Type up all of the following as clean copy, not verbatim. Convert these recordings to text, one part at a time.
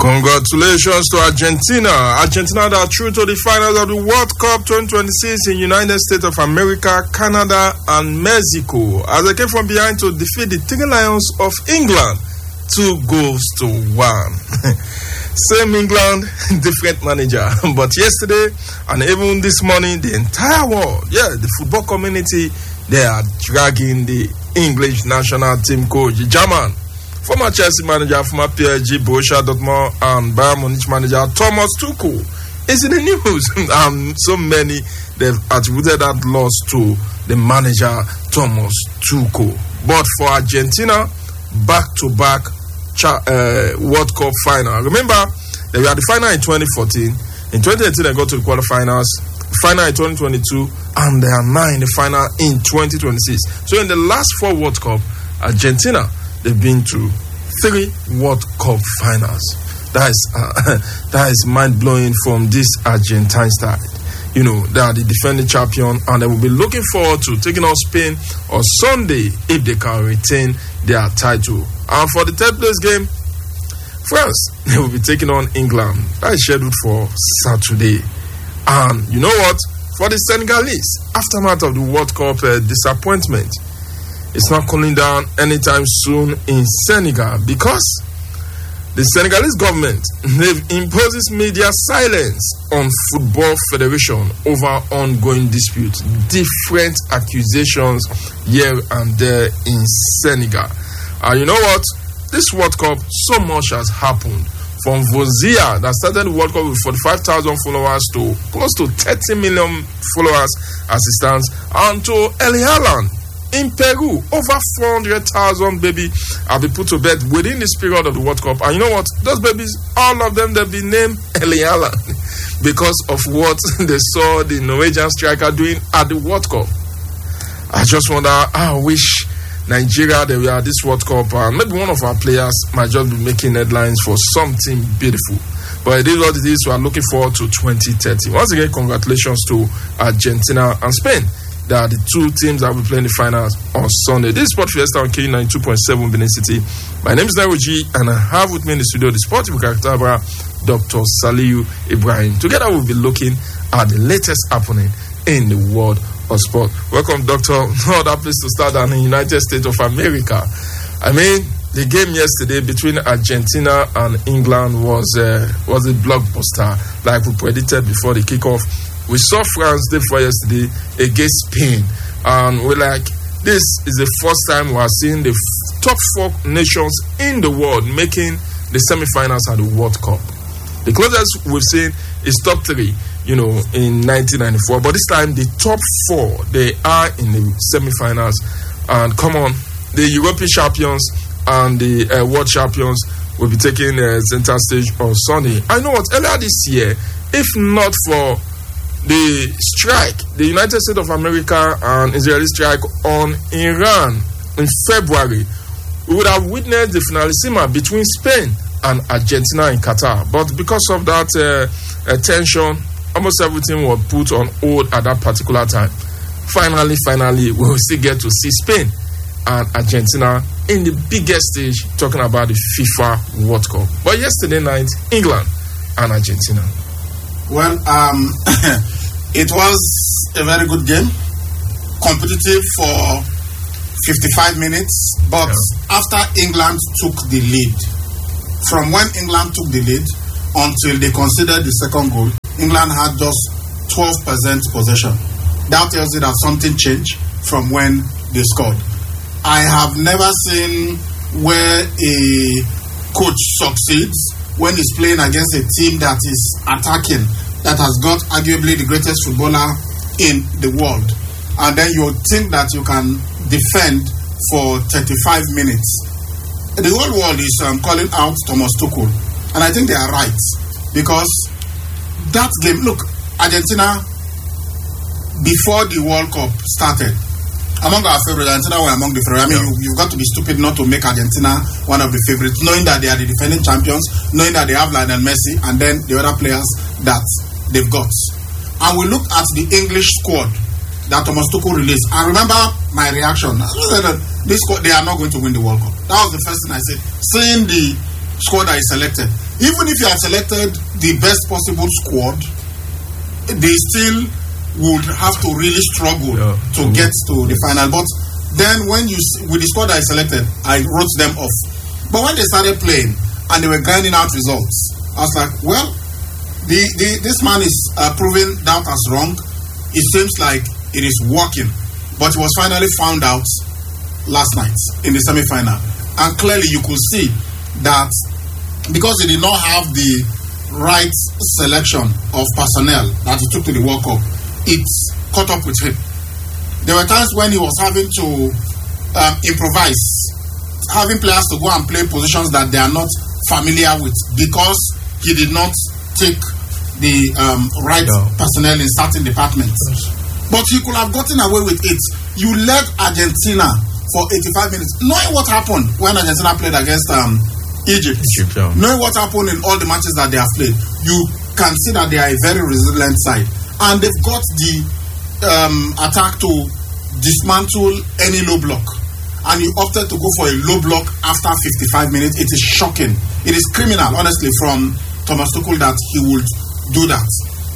Congratulations to Argentina. Argentina that are through to the finals of the World Cup 2026 in United States of America, Canada, and Mexico, as they came from behind to defeat the Three Lions of England 2-1. Same England, different manager. But yesterday and even this morning, the entire world, the football community, they are dragging the English national team coach, German, former Chelsea manager, former PSG, Borussia Dortmund, and Bayern Munich manager Thomas Tuchel is in the news. So many, they've attributed that loss to the manager Thomas Tuchel. But for Argentina, back-to-back World Cup final. Remember, they were at the final in 2014. In 2018, they got to the quarterfinals. Final in 2022, and they are now in the final in 2026. So in the last 4 World Cup, Argentina, they've been to 3 World Cup finals. That is mind-blowing from this Argentine side. You know, they are the defending champion, and they will be looking forward to taking on Spain on Sunday if they can retain their title. And for the third place game, France, they will be taking on England. That is scheduled for Saturday. And you know what? For the Senegalese, aftermath of the World Cup disappointment, it's not cooling down anytime soon in Senegal, because the Senegalese government, they've imposed media silence on Football Federation over ongoing disputes, different accusations here and there in Senegal. And you know what? This World Cup, so much has happened. From Vozia, that started the World Cup with 45,000 followers, to close to 30 million followers as it stands, and to El Haaland in Peru, over 400,000 babies have been put to bed within this period of the World Cup. And you know what? Those babies, all of them, they've been named El Haaland because of what they saw the Norwegian striker doing at the World Cup. I just wonder, I wish Nigeria, they were at this World Cup, and maybe one of our players might just be making headlines for something beautiful. But it is what it is. We are looking forward to 2030. Once again, congratulations to Argentina and Spain. They are the 2 teams that will be playing the finals on Sunday. This is Sport Fiesta on K92.7 Benin City. My name is Nairo G, and I have with me in the studio the sportive character, Dr. Saliu Ibrahim. Together we'll be looking at the latest happening in the world of sport. Welcome, Doctor. No other place to start than the United States of America. I mean, the game yesterday between Argentina and England was a blockbuster, like we predicted before the kickoff. We saw France day before yesterday against Spain, and we're like, this is the first time we are seeing the top 4 nations in the world making the semi-finals at the World Cup. The closest we've seen is top 3. You know, in 1994, but this time the top 4, they are in the semi-finals. And come on, the European champions and the world champions will be taking center stage on Sunday. I know what, earlier this year, if not for the strike, the United States of America and Israeli strike on Iran in February, we would have witnessed the finalissima between Spain and Argentina in Qatar. But because of that tension, almost everything was put on hold at that particular time. Finally, we will still get to see Spain and Argentina in the biggest stage, talking about the FIFA World Cup. But yesterday night, England and Argentina. Well, it was a very good game, competitive for 55 minutes, but after England took the lead, from when England took the lead until they conceded the second goal, England had just 12% possession. That tells you that something changed from when they scored. I have never seen where a coach succeeds when he's playing against a team that is attacking, that has got arguably the greatest footballer in the world. And then you think that you can defend for 35 minutes. The whole world is calling out Thomas Tuchel. And I think they are right. Because that game, look, Argentina, before the World Cup started, among our favorites, Argentina were among the favorites. I mean, you've got to be stupid not to make Argentina one of the favorites, knowing that they are the defending champions, knowing that they have Lionel Messi, and then the other players that they've got. And we looked at the English squad that Thomas Tuchel released. I remember my reaction. I said that this squad, they are not going to win the World Cup. That was the first thing I said. Seeing the squad that is selected. Even if you had selected the best possible squad, they still would have to really struggle to get to the final. But then with the squad that is selected, I wrote them off. But when they started playing and they were grinding out results, I was like, well, this man is proving doubt as wrong. It seems like it is working. But it was finally found out last night in the semi-final. And clearly you could see that because he did not have the right selection of personnel that he took to the World Cup, it caught up with him. There were times when he was having to improvise, having players to go and play positions that they are not familiar with because he did not take the right personnel in certain departments. But you could have gotten away with it. You led Argentina for 85 minutes. Knowing what happened when Argentina played against Egypt, knowing what happened in all the matches that they have played, you can see that they are a very resilient side. And they've got the attack to dismantle any low block. And you opted to go for a low block after 55 minutes. It is shocking. It is criminal, honestly, from Thomas Tuchel that he would do that.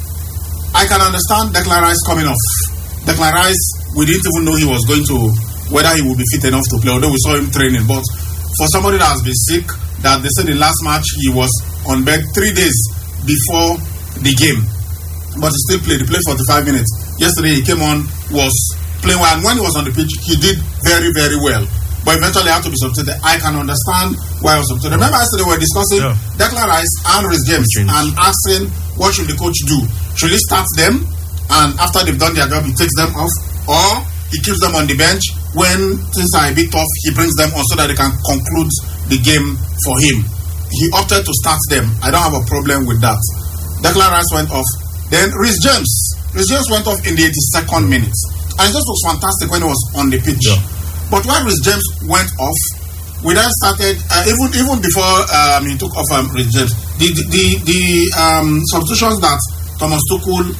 I can understand Declan Rice coming off. Declan Rice, we didn't even know he was going to, whether he would be fit enough to play, although we saw him training. But for somebody that has been sick, that they said the last match he was on bed 3 days before the game, but he still played. He played 45 minutes. Yesterday he came on, was playing well, and when he was on the pitch, he did very, very well. But eventually had to be substituted. I can understand why he was substituted. Remember yesterday we were discussing Declan Rice and Reece James and asking what should the coach do? Should he start them and after they've done their job he takes them off, or he keeps them on the bench when things are a bit tough, he brings them on so that they can conclude the game for him. He opted to start them. I don't have a problem with that. Declan Rice went off. Then Reece James went off in the 82nd minute. And it just was fantastic when he was on the pitch. But when Reece James went off, we then started, even before he took off Reece James, the substitutions that Thomas Tuchel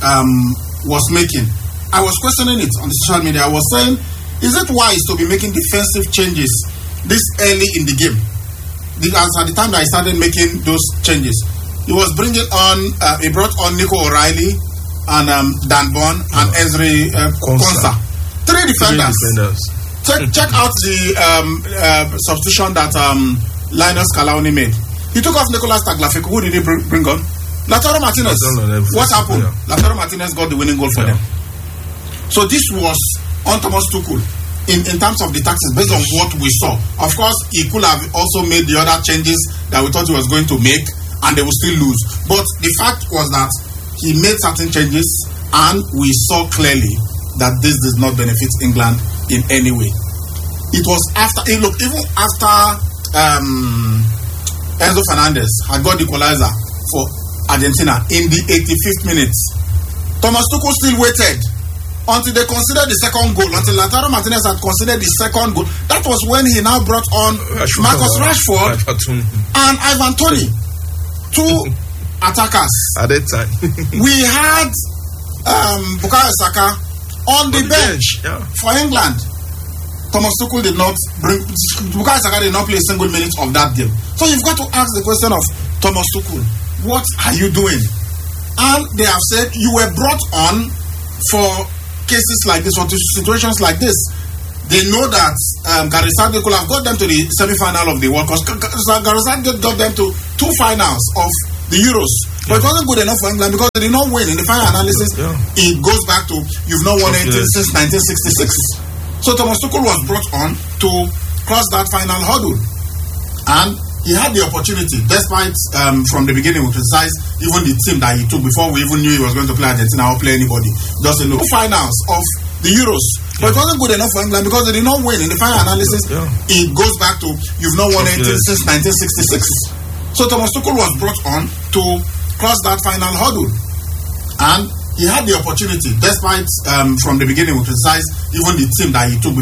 was making, I was questioning it on the social media. I was saying, is it wise to be making defensive changes this early in the game? Because at the time that I started making those changes, he was bringing on, he brought on Nico O'Reilly and Dan Burn and Ezri Konsa. Three defenders. Check out the substitution that Linus Scaloni made. He took off Nicolas Tagliafico. Who did he bring on? Lautaro Martinez. What happened? Lautaro Martinez got the winning goal for them. So this was on Thomas Tuchel in terms of the tactics based on what we saw. Of course, he could have also made the other changes that we thought he was going to make, and they will still lose. But the fact was that he made certain changes, and we saw clearly that this does not benefit England in any way. It was after, look, even after Enzo Fernandez had got the equalizer for Argentina in the 85th minute, Thomas Tuchel still waited until they considered the second goal, until Lautaro Martinez had considered the second goal. That was when he now brought on Marcus Rashford and Ivan Toney, two attackers. At that time, we had Bukayo Saka on the bench for England. Thomas Tuchel did not bring, Bukayo Saka did not play a single minute of that game. So you've got to ask the question of Thomas Tuchel, what are you doing? And they have said you were brought on for cases like this, or situations like this. They know that Gareth Southgate could have got them to the semi-final of the World Cup. Gareth Southgate got them to two finals of the Euros. But it wasn't good enough for England because they did not win. In the final analysis, it goes back to you've not won anything since 1966. So Thomas Tuchel was brought on to cross that final hurdle. And he had the opportunity, despite from the beginning we criticized even the team that he took before we even knew he was going to play Argentina or play anybody. Just in the finals of the Euros. But it wasn't good enough for England because they did not win. In the final analysis, it goes back to you've not won anything since 1966. So Thomas Tuchel was brought on to cross that final hurdle. And he had the opportunity, despite from the beginning we criticized even the team that he took